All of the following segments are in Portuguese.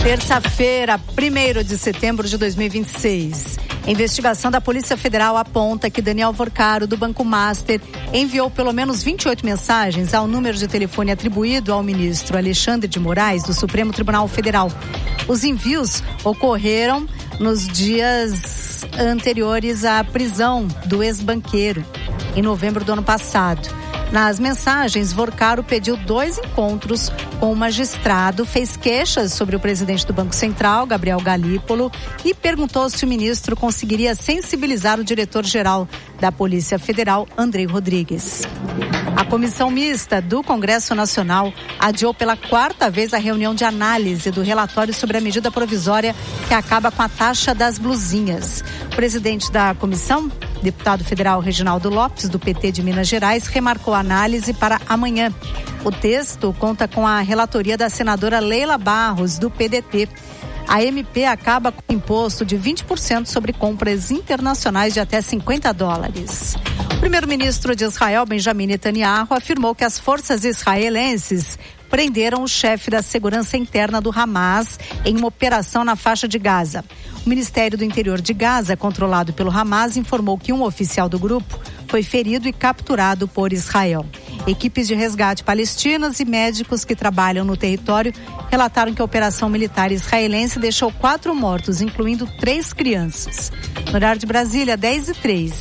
Terça-feira, 1º de setembro de 2026. A investigação da Polícia Federal aponta que Daniel Vorcaro, do Banco Master, enviou pelo menos 28 mensagens ao número de telefone atribuído ao ministro Alexandre de Moraes, do Supremo Tribunal Federal. Os envios ocorreram nos dias anteriores à prisão do ex-banqueiro, em novembro do ano passado. Nas mensagens, Vorcaro pediu 2 encontros com o magistrado, fez queixas sobre o presidente do Banco Central, Gabriel Galípolo, e perguntou se o ministro conseguiria sensibilizar o diretor-geral da Polícia Federal, Andrei Rodrigues. A Comissão Mista do Congresso Nacional adiou pela 4ª vez a reunião de análise do relatório sobre a medida provisória que acaba com a taxa das blusinhas. O presidente da comissão, deputado federal Reginaldo Lopes, do PT de Minas Gerais, remarcou a análise para amanhã. O texto conta com a relatoria da senadora Leila Barros, do PDT. A MP acaba com imposto de 20% sobre compras internacionais de até $50. O primeiro-ministro de Israel, Benjamin Netanyahu, afirmou que as forças israelenses prenderam o chefe da segurança interna do Hamas em uma operação na faixa de Gaza. O Ministério do Interior de Gaza, controlado pelo Hamas, informou que um oficial do grupo foi ferido e capturado por Israel. Equipes de resgate palestinas e médicos que trabalham no território relataram que a operação militar israelense deixou 4 mortos, incluindo 3 crianças. No horário de Brasília, 10h03.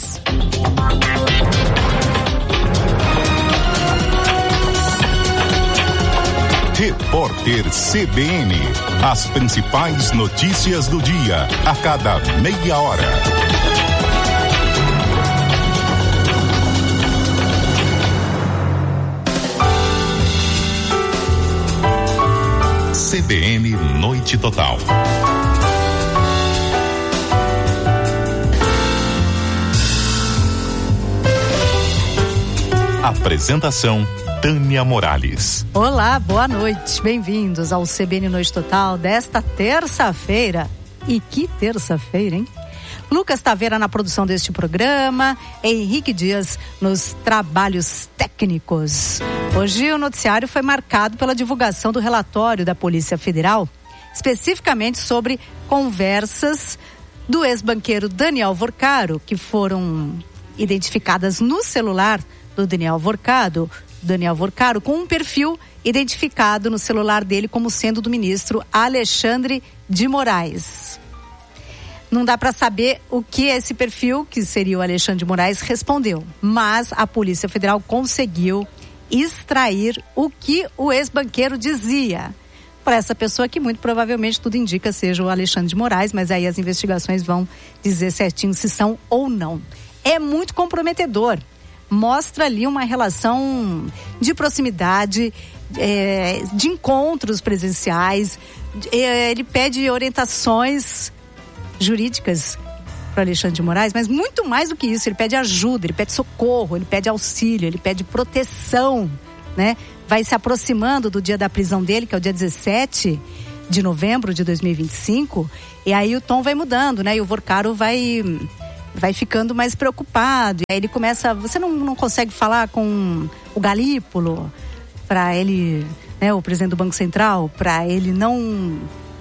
Repórter CBN. As principais notícias do dia, a cada meia hora. CBN Noite Total. Apresentação: Tânia Morales. Olá, boa noite. Bem-vindos ao CBN Noite Total desta terça-feira. E que terça-feira, hein? Lucas Taveira na produção deste programa, Henrique Dias nos trabalhos técnicos. Hoje o noticiário foi marcado pela divulgação do relatório da Polícia Federal, especificamente sobre conversas do ex-banqueiro Daniel Vorcaro, que foram identificadas no celular do Daniel Vorcaro, com um perfil identificado no celular dele como sendo do ministro Alexandre de Moraes. Não dá para saber o que esse perfil, que seria o Alexandre de Moraes, respondeu. Mas a Polícia Federal conseguiu extrair o que o ex-banqueiro dizia para essa pessoa, que muito provavelmente tudo indica seja o Alexandre de Moraes, mas aí as investigações vão dizer certinho se são ou não. É muito comprometedor. Mostra ali uma relação de proximidade, de encontros presenciais. Ele pede orientações jurídicas para Alexandre de Moraes, mas muito mais do que isso, ele pede ajuda, ele pede socorro, ele pede auxílio, ele pede proteção, né? Vai se aproximando do dia da prisão dele, que é o dia 17 de novembro de 2025, e aí o tom vai mudando, né? E o Vorcaro vai ficando mais preocupado, e aí ele começa, você não consegue falar com o Galípolo para ele, né, o presidente do Banco Central, para ele não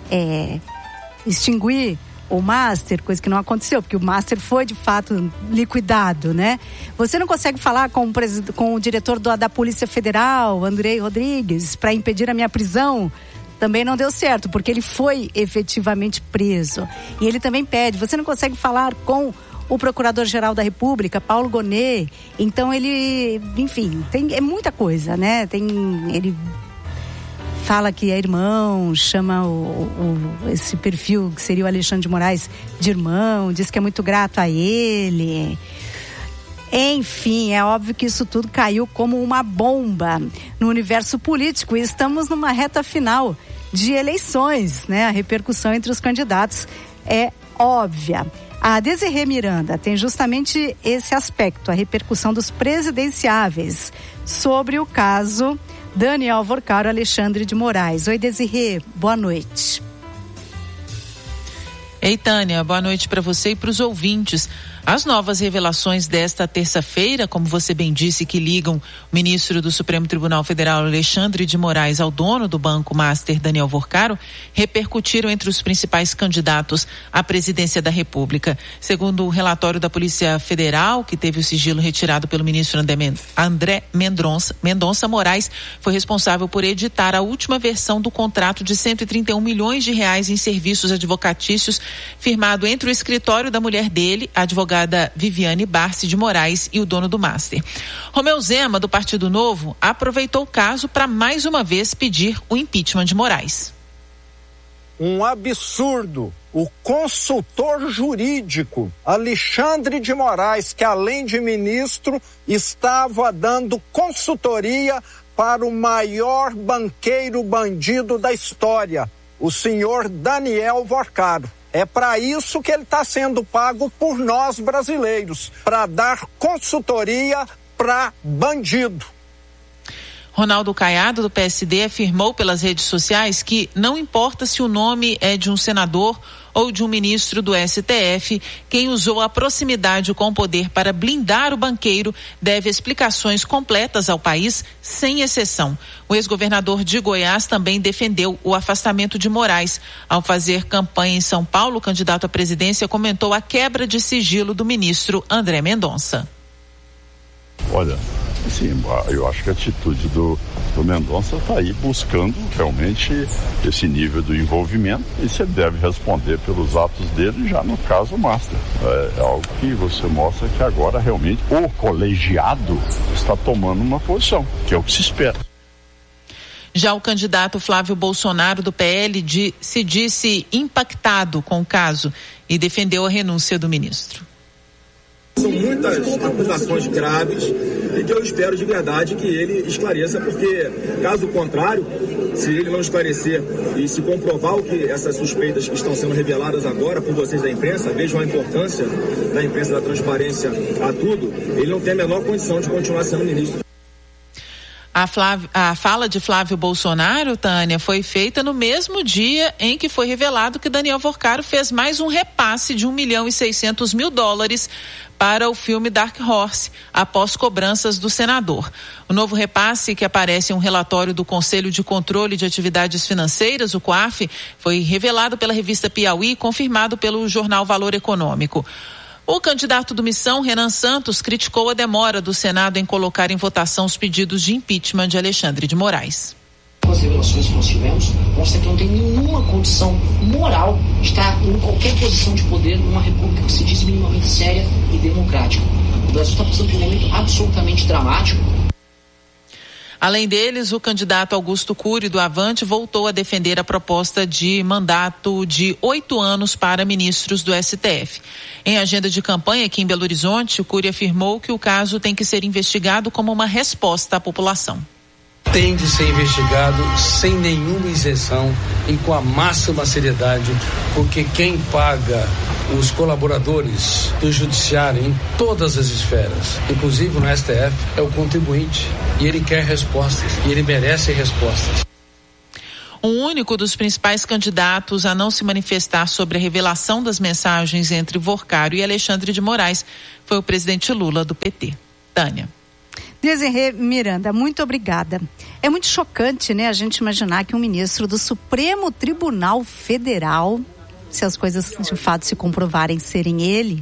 extinguir o Master, coisa que não aconteceu, porque o Master foi de fato liquidado, né? Você não consegue falar com o diretor da Polícia Federal, Andrei Rodrigues, para impedir a minha prisão? Também não deu certo, porque ele foi efetivamente preso. E ele também pede, você não consegue falar com o Procurador-Geral da República, Paulo Gonet? Então ele, enfim, é muita coisa, né? Ele fala que é irmão, chama esse perfil que seria o Alexandre de Moraes de irmão, diz que é muito grato a ele. Enfim, é óbvio que isso tudo caiu como uma bomba no universo político, e estamos numa reta final de eleições, né? A repercussão entre os candidatos é óbvia. A Desirê Miranda tem justamente esse aspecto, a repercussão dos presidenciáveis sobre o caso Daniel Vorcaro, Alexandre de Moraes. Oi, Desirê, boa noite. Ei, Tânia, boa noite para você e para os ouvintes. As novas revelações desta terça-feira, como você bem disse, que ligam o ministro do Supremo Tribunal Federal, Alexandre de Moraes, ao dono do Banco Master, Daniel Vorcaro, repercutiram entre os principais candidatos à presidência da República. Segundo o relatório da Polícia Federal, que teve o sigilo retirado pelo ministro André Mendonça, Moraes foi responsável por editar a última versão do contrato de R$131 milhões em serviços advocatícios firmado entre o escritório da mulher dele, a advogada Viviane Barsi de Moraes, e o dono do Master. Romeu Zema, do Partido Novo, aproveitou o caso para mais uma vez pedir o impeachment de Moraes. Um absurdo. O consultor jurídico Alexandre de Moraes, que além de ministro, estava dando consultoria para o maior banqueiro bandido da história, o senhor Daniel Vorcaro. É para isso que ele está sendo pago por nós brasileiros, para dar consultoria para bandido. Ronaldo Caiado, do PSD, afirmou pelas redes sociais que não importa se o nome é de um senador ou de um ministro do STF, quem usou a proximidade com o poder para blindar o banqueiro deve explicações completas ao país, sem exceção. O ex-governador de Goiás também defendeu o afastamento de Moraes. Ao fazer campanha em São Paulo, o candidato à presidência comentou a quebra de sigilo do ministro André Mendonça. Olha, sim, eu acho que a atitude do Mendonça está aí buscando realmente esse nível do envolvimento, e você deve responder pelos atos dele já no caso Master. É algo que você mostra que agora realmente o colegiado está tomando uma posição, que é o que se espera. Já o candidato Flávio Bolsonaro, do PL, se disse impactado com o caso e defendeu a renúncia do ministro. São muitas acusações graves e que eu espero de verdade que ele esclareça, porque, caso contrário, se ele não esclarecer e se comprovar o que essas suspeitas que estão sendo reveladas agora por vocês da imprensa, vejam a importância da imprensa, da transparência a tudo, ele não tem a menor condição de continuar sendo ministro. A fala de Flávio Bolsonaro, Tânia, foi feita no mesmo dia em que foi revelado que Daniel Vorcaro fez mais um repasse de $1.600.000 para o filme Dark Horse, após cobranças do senador. O novo repasse, que aparece em um relatório do Conselho de Controle de Atividades Financeiras, o COAF, foi revelado pela revista Piauí e confirmado pelo jornal Valor Econômico. O candidato do Missão, Renan Santos, criticou a demora do Senado em colocar em votação os pedidos de impeachment de Alexandre de Moraes. As revelações que nós tivemos mostram que não tem nenhuma condição moral de estar em qualquer posição de poder numa república que se diz minimamente séria e democrática. O Brasil está passando por um momento absolutamente dramático. Além deles, o candidato Augusto Cury, do Avante, voltou a defender a proposta de mandato de 8 anos para ministros do STF. Em agenda de campanha aqui em Belo Horizonte, o Cury afirmou que o caso tem que ser investigado como uma resposta à população. Tem de ser investigado sem nenhuma isenção e com a máxima seriedade, porque quem paga os colaboradores do judiciário em todas as esferas, inclusive no STF, é o contribuinte, e ele quer respostas, e ele merece respostas. Um único dos principais candidatos a não se manifestar sobre a revelação das mensagens entre Vorcaro e Alexandre de Moraes foi o presidente Lula, do PT. Tânia. Desirê Miranda, muito obrigada. É muito chocante, né, a gente imaginar que um ministro do Supremo Tribunal Federal, se as coisas de fato se comprovarem ser ele,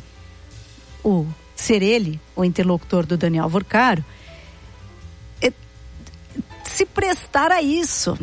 o interlocutor do Daniel Vorcaro, se prestar a isso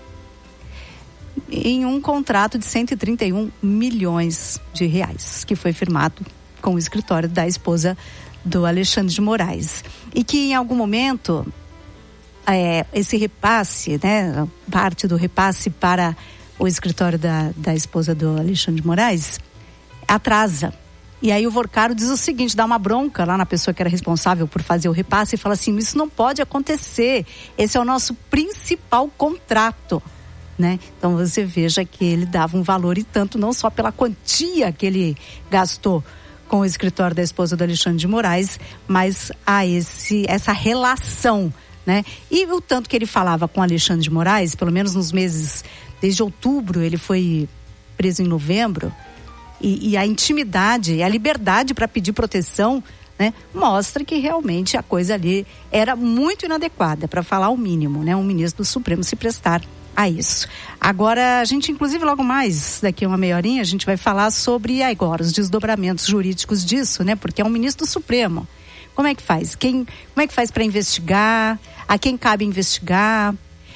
em um contrato de R$131 milhões, que foi firmado com o escritório da esposa do Alexandre de Moraes. E que em algum momento esse repasse, né, parte do repasse para o escritório da esposa do Alexandre de Moraes atrasa. E aí o Vorcaro diz o seguinte, dá uma bronca lá na pessoa que era responsável por fazer o repasse e fala assim, isso não pode acontecer, esse é o nosso principal contrato, né? Então você veja que ele dava um valor e tanto, não só pela quantia que ele gastou com o escritório da esposa do Alexandre de Moraes, mas a essa relação, né? E o tanto que ele falava com o Alexandre de Moraes, pelo menos nos meses, desde outubro, ele foi preso em novembro, e a intimidade e a liberdade para pedir proteção, né, mostra que realmente a coisa ali era muito inadequada, para falar o mínimo, né, um ministro do Supremo se prestar a isso. Agora, a gente, inclusive, logo mais, daqui a uma meia horinha, a gente vai falar sobre agora os desdobramentos jurídicos disso, né, porque é um ministro do Supremo. Como é que faz? Como é que faz para investigar? A quem cabe investigar?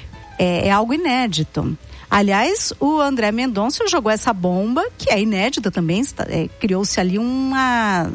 É algo inédito. Aliás, o André Mendonça jogou essa bomba, que é inédita também, criou-se ali uma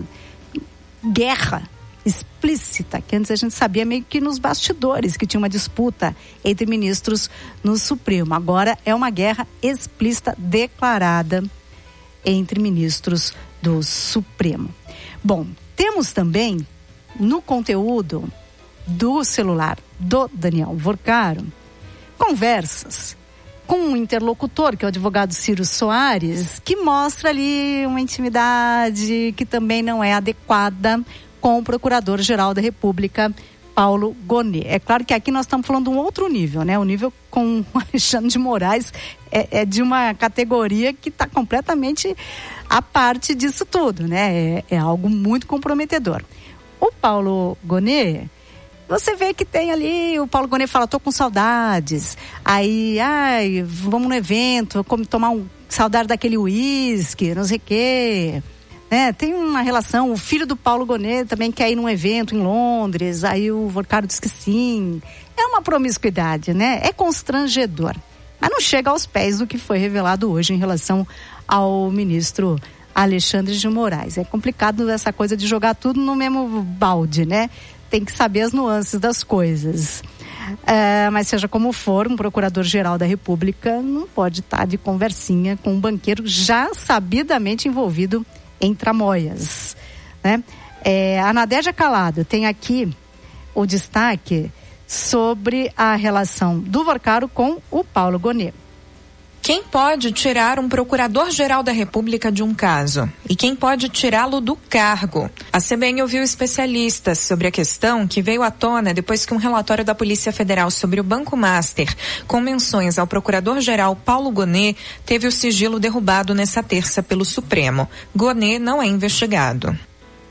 guerra explícita, que antes a gente sabia meio que nos bastidores, que tinha uma disputa entre ministros no Supremo. Agora é uma guerra explícita declarada entre ministros do Supremo. Bom, temos também no conteúdo do celular do Daniel Vorcaro conversas com um interlocutor, que é o advogado Ciro Soares, que mostra ali uma intimidade que também não é adequada com o Procurador-Geral da República, Paulo Gonet. É claro que aqui nós estamos falando de um outro nível, né? O nível com o Alexandre de Moraes é de uma categoria que está completamente à parte disso tudo, né? É algo muito comprometedor. O Paulo Gonet, você vê que tem ali, o Paulo Gonet fala, tô com saudades, aí, vamos no evento, tomar saudade daquele uísque, não sei o quê, né? Tem uma relação, o filho do Paulo Gonet também quer ir num evento em Londres, aí o Vorcaro diz que sim, é uma promiscuidade, né? É constrangedor, mas não chega aos pés do que foi revelado hoje em relação ao ministro Alexandre de Moraes. É complicado essa coisa de jogar tudo no mesmo balde, né? Tem que saber as nuances das coisas. Mas seja como for, um procurador-geral da República não pode estar de conversinha com um banqueiro já sabidamente envolvido em tramóias, né? A Nadégia Calado tem aqui o destaque sobre a relação do Vorcaro com o Paulo Gonet. Quem pode tirar um procurador-geral da República de um caso? E quem pode tirá-lo do cargo? A CBN ouviu especialistas sobre a questão, que veio à tona depois que um relatório da Polícia Federal sobre o Banco Master, com menções ao procurador-geral Paulo Gonet, teve o sigilo derrubado nessa terça pelo Supremo. Gonet não é investigado.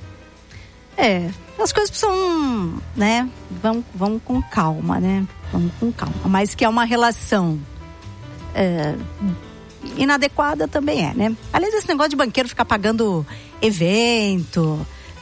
As coisas precisam, né? Vão com calma, né? Vamos com calma. Mas que é uma relação inadequada também né? Aliás, esse negócio de banqueiro ficar pagando evento,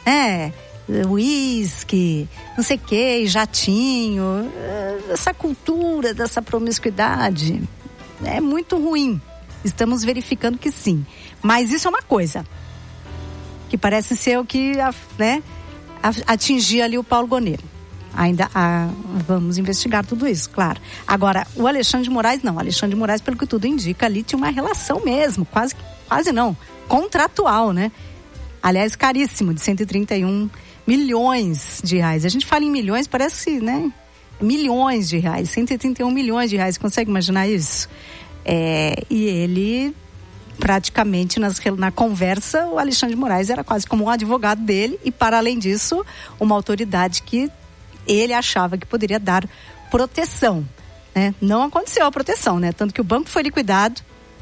uísque, não sei o que, jatinho, essa cultura dessa promiscuidade é muito ruim. Estamos verificando que sim. Mas isso é uma coisa que parece ser o que atingir ali o Paulo Gonet. Ainda vamos investigar tudo isso, claro. Agora, o Alexandre de Moraes não. O Alexandre de Moraes, pelo que tudo indica, ali tinha uma relação mesmo, quase não, contratual, né? Aliás, caríssimo, de 131 milhões de reais. A gente fala em milhões, parece, né? Milhões de reais, 131 milhões de reais. Consegue imaginar isso? E ele, praticamente, na conversa, o Alexandre de Moraes era quase como um advogado dele e, para além disso, uma autoridade que ele achava que poderia dar proteção, né? Não aconteceu a proteção, né? Tanto que o banco foi liquidado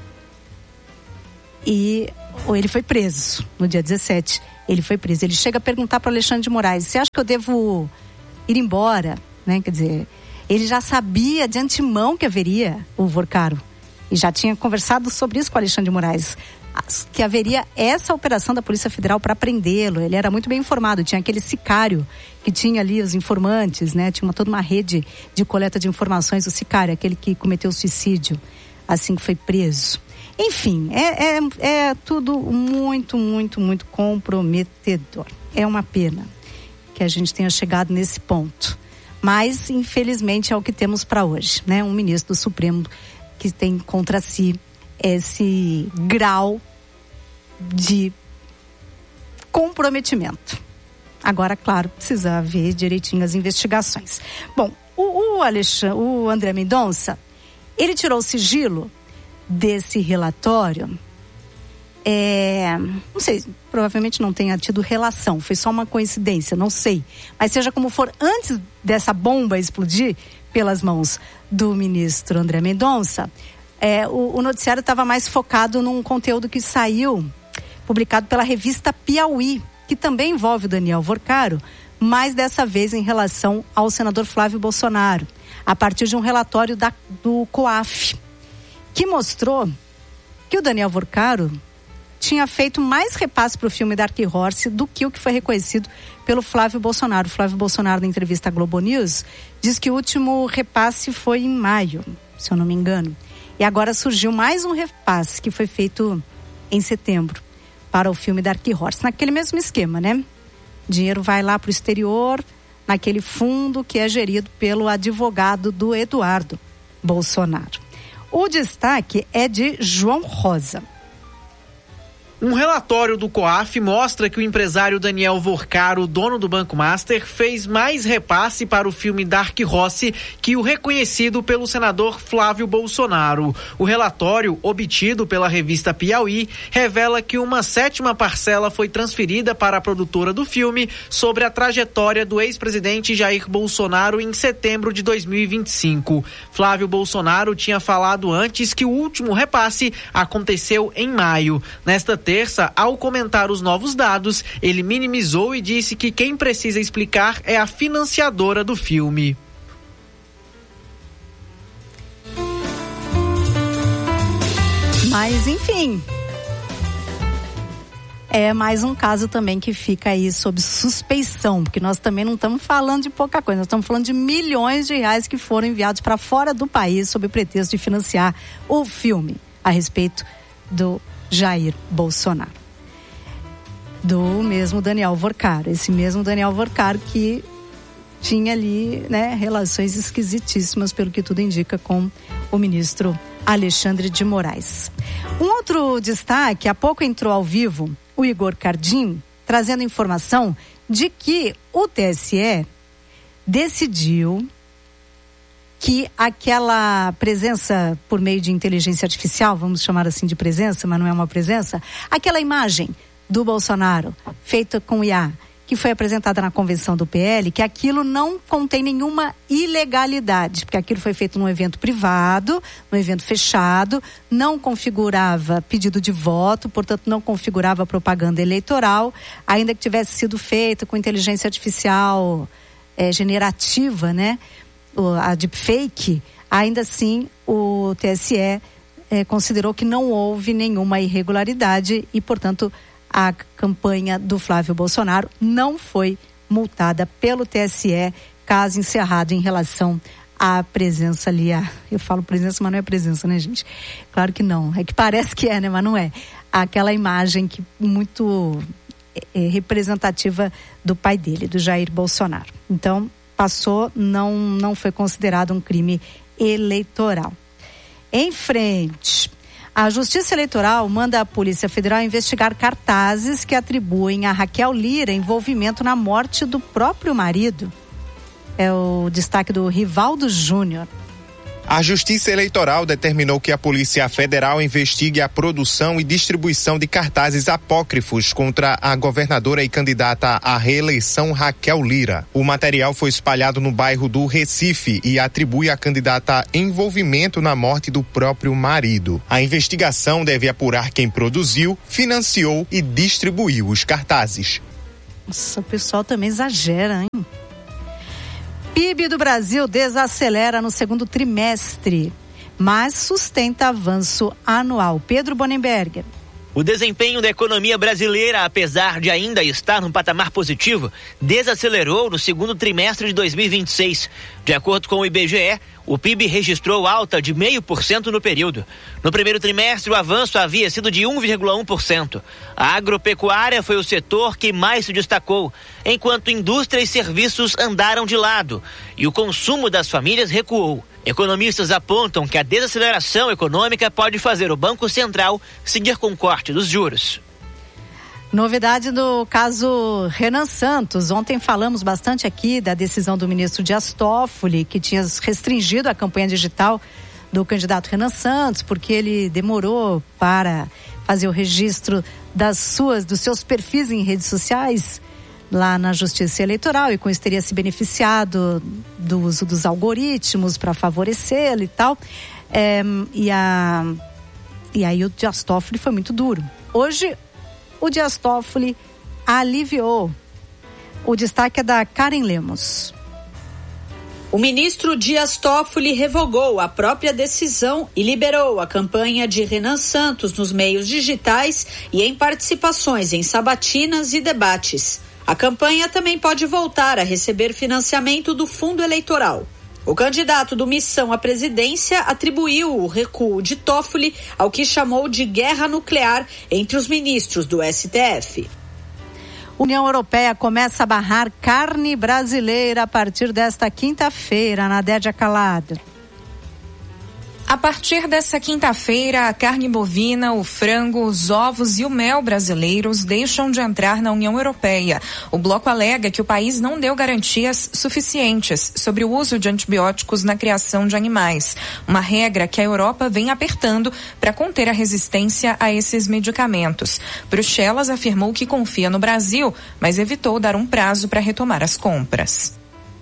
e ele foi preso no dia 17. Ele foi preso. Ele chega a perguntar para o Alexandre de Moraes: você acha que eu devo ir embora? Né? Quer dizer, ele já sabia de antemão que haveria o Vorcaro e já tinha conversado sobre isso com o Alexandre de Moraes, que haveria essa operação da Polícia Federal para prendê-lo. Ele era muito bem informado, tinha aquele sicário que tinha ali os informantes, né? Tinha toda uma rede de coleta de informações. O sicário, aquele que cometeu suicídio assim que foi preso. Enfim, é tudo muito, muito, muito comprometedor. É uma pena que a gente tenha chegado nesse ponto, mas infelizmente é o que temos para hoje, né? Um ministro do Supremo que tem contra si esse grau de comprometimento. Agora, claro, precisa ver direitinho as investigações. Bom, o André Mendonça, ele tirou o sigilo desse relatório, não sei, provavelmente não tenha tido relação, foi só uma coincidência, não sei. Mas seja como for, antes dessa bomba explodir pelas mãos do ministro André Mendonça, o noticiário estava mais focado num conteúdo que saiu publicado pela revista Piauí, que também envolve o Daniel Vorcaro, mas dessa vez em relação ao senador Flávio Bolsonaro, a partir de um relatório do COAF, que mostrou que o Daniel Vorcaro tinha feito mais repasse para o filme Dark Horse do que o que foi reconhecido pelo Flávio Bolsonaro. O Flávio Bolsonaro, na entrevista à Globo News, diz que o último repasse foi em maio, se eu não me engano. E agora surgiu mais um repasse que foi feito em setembro para o filme Dark Horse. Naquele mesmo esquema, né? Dinheiro vai lá para o exterior, naquele fundo que é gerido pelo advogado do Eduardo Bolsonaro. O destaque é de João Rosa. Um relatório do COAF mostra que o empresário Daniel Vorcaro, dono do Banco Master, fez mais repasse para o filme Dark Horse que o reconhecido pelo senador Flávio Bolsonaro. O relatório, obtido pela revista Piauí, revela que uma 7ª parcela foi transferida para a produtora do filme sobre a trajetória do ex-presidente Jair Bolsonaro em setembro de 2025. Flávio Bolsonaro tinha falado antes que o último repasse aconteceu em maio. Nesta terça, ao comentar os novos dados, ele minimizou e disse que quem precisa explicar é a financiadora do filme. Mas, enfim, é mais um caso também que fica aí sob suspeição, porque nós também não estamos falando de pouca coisa, nós estamos falando de milhões de reais que foram enviados para fora do país sob o pretexto de financiar o filme a respeito do Jair Bolsonaro. Do mesmo Daniel Vorcaro, esse mesmo Daniel Vorcaro que tinha ali, né, relações esquisitíssimas, pelo que tudo indica, com o ministro Alexandre de Moraes. Um outro destaque, há pouco entrou ao vivo o Igor Cardim, trazendo informação de que o TSE decidiu que aquela presença por meio de inteligência artificial, vamos chamar assim de presença, mas não é uma presença, aquela imagem do Bolsonaro feita com IA, que foi apresentada na convenção do PL, que aquilo não contém nenhuma ilegalidade, porque aquilo foi feito num evento privado, num evento fechado, não configurava pedido de voto, portanto não configurava propaganda eleitoral, ainda que tivesse sido feito com inteligência artificial generativa, né? A deepfake, ainda assim o TSE considerou que não houve nenhuma irregularidade e, portanto, a campanha do Flávio Bolsonaro não foi multada pelo TSE, caso encerrado em relação à presença ali. Eu falo presença, mas não é presença, né, gente? Claro que não. É que parece que é, né? Mas não é. Aquela imagem que muito representativa do pai dele, do Jair Bolsonaro. Então, passou, não foi considerado um crime eleitoral. Em frente, a Justiça Eleitoral manda a Polícia Federal investigar cartazes que atribuem a Raquel Lira envolvimento na morte do próprio marido. É o destaque do Rivaldo Júnior. A Justiça Eleitoral determinou que a Polícia Federal investigue a produção e distribuição de cartazes apócrifos contra a governadora e candidata à reeleição Raquel Lira. O material foi espalhado no bairro do Recife e atribui à candidata envolvimento na morte do próprio marido. A investigação deve apurar quem produziu, financiou e distribuiu os cartazes. Nossa, o pessoal também exagera, hein? PIB do Brasil desacelera no segundo trimestre, mas sustenta avanço anual. Pedro Bonenberger. O desempenho da economia brasileira, apesar de ainda estar num patamar positivo, desacelerou no segundo trimestre de 2026. De acordo com o IBGE, o PIB registrou alta de 0,5% no período. No primeiro trimestre, o avanço havia sido de 1,1%. A agropecuária foi o setor que mais se destacou, enquanto indústria e serviços andaram de lado e o consumo das famílias recuou. Economistas apontam que a desaceleração econômica pode fazer o Banco Central seguir com o corte dos juros. Novidade do caso Renan Santos. Ontem falamos bastante aqui da decisão do ministro Dias Toffoli, que tinha restringido a campanha digital do candidato Renan Santos, porque ele demorou para fazer o registro dos seus perfis em redes sociais lá na Justiça Eleitoral, e com isso teria se beneficiado do uso dos algoritmos para favorecê-lo e tal. E aí o Dias Toffoli foi muito duro. Hoje, o Dias Toffoli aliviou. O destaque é da Karen Lemos. O ministro Dias Toffoli revogou a própria decisão e liberou a campanha de Renan Santos nos meios digitais e em participações em sabatinas e debates. A campanha também pode voltar a receber financiamento do fundo eleitoral. O candidato do Missão à presidência atribuiu o recuo de Toffoli ao que chamou de guerra nuclear entre os ministros do STF. União Europeia começa a barrar carne brasileira a partir desta quinta-feira, Nadédia Calado. A partir dessa quinta-feira, a carne bovina, o frango, os ovos e o mel brasileiros deixam de entrar na União Europeia. O bloco alega que o país não deu garantias suficientes sobre o uso de antibióticos na criação de animais. Uma regra que a Europa vem apertando para conter a resistência a esses medicamentos. Bruxelas afirmou que confia no Brasil, mas evitou dar um prazo para retomar as compras.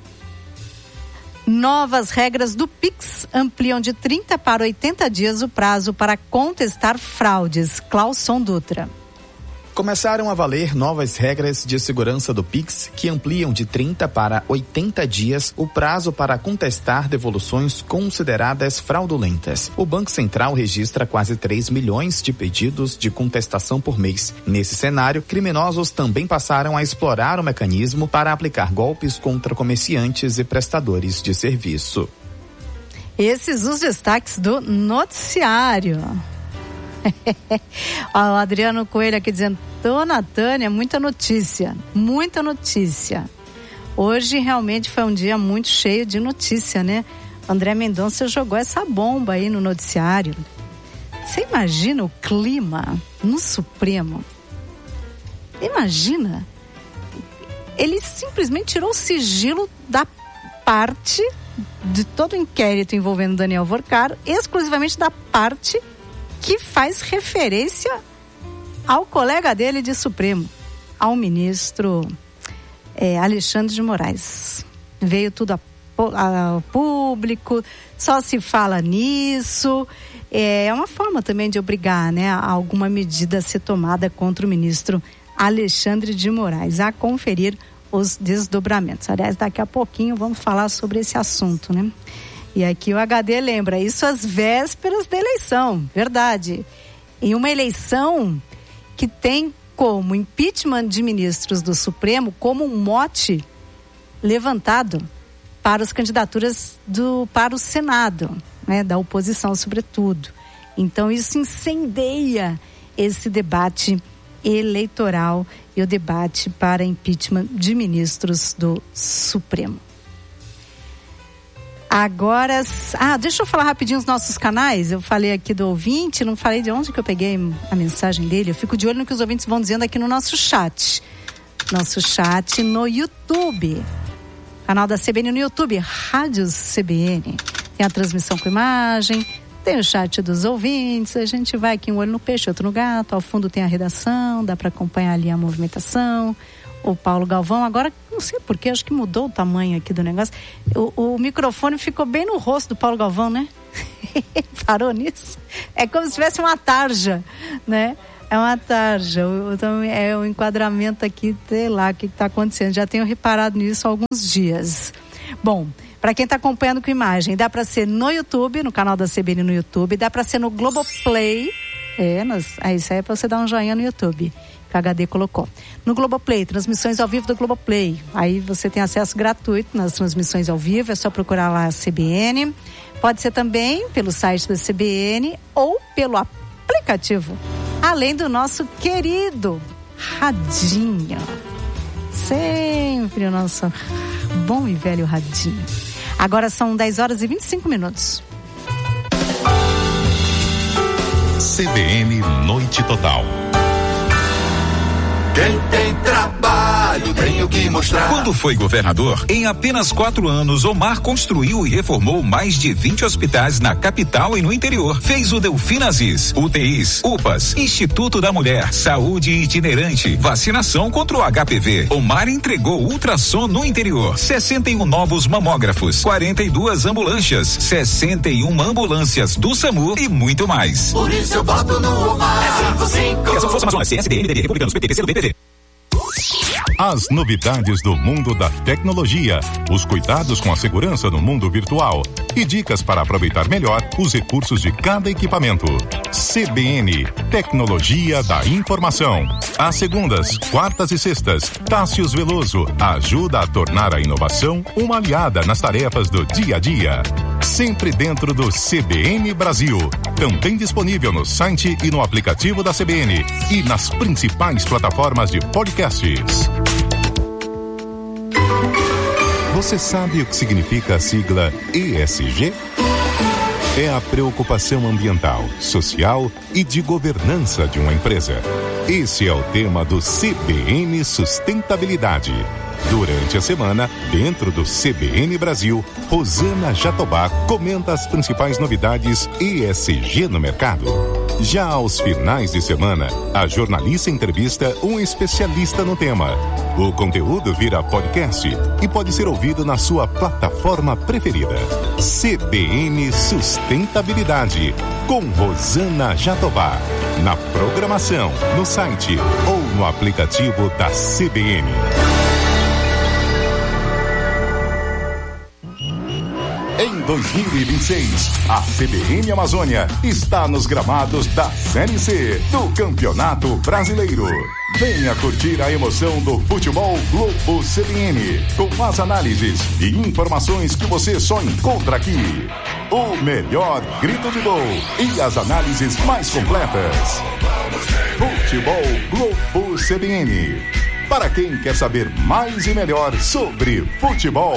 Novas regras do Pix ampliam de 30 para 80 dias o prazo para contestar fraudes. Clauson Dutra. Começaram a valer novas regras de segurança do Pix que ampliam de 30 para 80 dias o prazo para contestar devoluções consideradas fraudulentas. O Banco Central registra quase 3 milhões de pedidos de contestação por mês. Nesse cenário, criminosos também passaram a explorar o mecanismo para aplicar golpes contra comerciantes e prestadores de serviço. Esses os destaques do noticiário. O Adriano Coelho aqui dizendo: Dona Tânia, muita notícia. Hoje realmente foi um dia muito cheio de notícia, né? André Mendonça jogou essa bomba aí no noticiário. Você imagina o clima no Supremo? Imagina? Ele simplesmente tirou o sigilo da parte de todo o inquérito envolvendo Daniel Vorcaro, exclusivamente da parte que faz referência ao colega dele de Supremo, ao ministro Alexandre de Moraes. Veio tudo ao público, só se fala nisso. É uma forma também de obrigar, né, a alguma medida a ser tomada contra o ministro Alexandre de Moraes, a conferir os desdobramentos. Aliás, daqui a pouquinho vamos falar sobre esse assunto, né? E aqui o HD lembra, isso às vésperas da eleição, verdade. Em uma eleição que tem como impeachment de ministros do Supremo como um mote levantado para as candidaturas para o Senado, né, da oposição sobretudo. Então isso incendeia esse debate eleitoral e o debate para impeachment de ministros do Supremo. Agora, deixa eu falar rapidinho os nossos canais. Eu falei aqui do ouvinte, não falei de onde que eu peguei a mensagem dele. Eu fico de olho no que os ouvintes vão dizendo aqui no nosso chat. Nosso chat no YouTube. Canal da CBN no YouTube, Rádios CBN. Tem a transmissão com imagem, tem o chat dos ouvintes. A gente vai aqui um olho no peixe, outro no gato. Ao fundo tem a redação, dá para acompanhar ali a movimentação. O Paulo Galvão, agora não sei porquê, acho que mudou o tamanho aqui do negócio. O microfone ficou bem no rosto do Paulo Galvão, né? Parou nisso? É como se tivesse uma tarja, né? É uma tarja. É o enquadramento aqui, sei lá o que está acontecendo. Já tenho reparado nisso há alguns dias. Bom, para quem está acompanhando com imagem, dá para ser no YouTube, no canal da CBN no YouTube, dá para ser no Globoplay. Isso aí é para você dar um joinha no YouTube. Que a HD colocou. No Globoplay, transmissões ao vivo do Globoplay. Aí você tem acesso gratuito nas transmissões ao vivo, é só procurar lá a CBN. Pode ser também pelo site da CBN ou pelo aplicativo. Além do nosso querido radinho. Sempre o nosso bom e velho radinho. Agora são 10 horas e 25 minutos. CBN Noite Total. Quem tem trabalho tem o que mostrar. Quando foi governador, em apenas 4 anos, Omar construiu e reformou mais de 20 hospitais na capital e no interior. Fez o Delfim Aziz, UTIs, UPAs, Instituto da Mulher, saúde itinerante, vacinação contra o HPV. Omar entregou ultrassom no interior, 61 novos mamógrafos, 42 ambulâncias, 61 ambulâncias do SAMU e muito mais. Por isso eu boto no Omar. É 5-5. Força Amazonas, CSDN, DD, Republicanos, PT, PCdoB, PV. As novidades do mundo da tecnologia, os cuidados com a segurança no mundo virtual e dicas para aproveitar melhor os recursos de cada equipamento. CBN, Tecnologia da Informação. Às segundas, quartas e sextas, Tássius Veloso ajuda a tornar a inovação uma aliada nas tarefas do dia a dia. Sempre dentro do CBN Brasil. Também disponível no site e no aplicativo da CBN e nas principais plataformas de podcasts. Você sabe o que significa a sigla ESG? É a preocupação ambiental, social e de governança de uma empresa. Esse é o tema do CBN Sustentabilidade. Durante a semana, dentro do CBN Brasil, Rosana Jatobá comenta as principais novidades ESG no mercado. Já aos finais de semana, a jornalista entrevista um especialista no tema. O conteúdo vira podcast e pode ser ouvido na sua plataforma preferida. CBN Sustentabilidade, com Rosana Jatobá. Na programação, no site ou no aplicativo da CBN. Em 2026, a CBN Amazônia está nos gramados da Série C do Campeonato Brasileiro. Venha curtir a emoção do futebol Globo CBN, com as análises e informações que você só encontra aqui. O melhor grito de gol e as análises mais completas. Futebol Globo CBN. Para quem quer saber mais e melhor sobre futebol.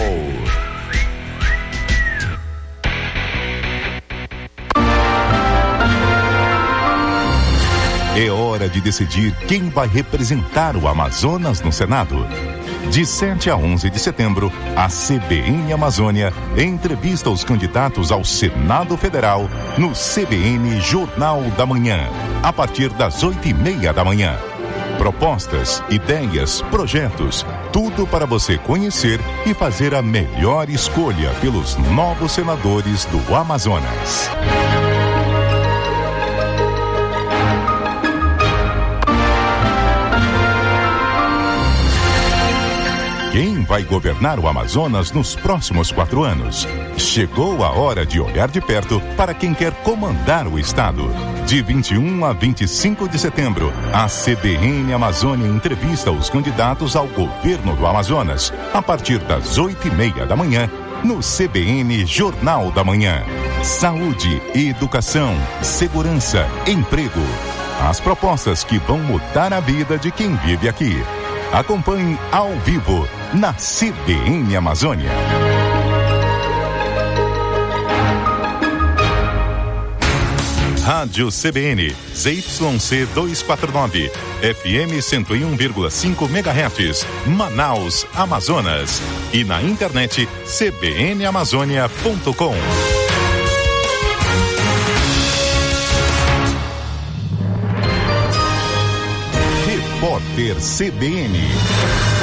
É hora de decidir quem vai representar o Amazonas no Senado. De 7 a 11 de setembro, a CBN Amazônia entrevista os candidatos ao Senado Federal no CBN Jornal da Manhã, a partir das 8:30 da manhã. Propostas, ideias, projetos, tudo para você conhecer e fazer a melhor escolha pelos novos senadores do Amazonas. Quem vai governar o Amazonas nos próximos 4 anos? Chegou a hora de olhar de perto para quem quer comandar o estado. De 21 a 25 de setembro, a CBN Amazônia entrevista os candidatos ao governo do Amazonas, a partir das 8:30 da manhã, no CBN Jornal da Manhã. Saúde, educação, segurança, emprego. As propostas que vão mudar a vida de quem vive aqui. Acompanhe ao vivo na CBN Amazônia. Rádio CBN, ZYC 249, FM 101,5 MHz, Manaus, Amazonas. E na internet, cbnamazônia.com. Repórter CBN.